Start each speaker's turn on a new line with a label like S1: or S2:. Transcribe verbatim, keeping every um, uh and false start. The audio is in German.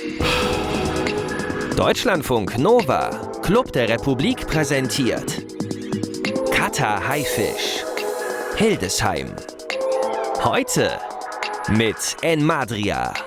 S1: Deutschlandfunk Nova, Club der Republik präsentiert Katar Haifisch, Hildesheim. Heute mit Enmadria.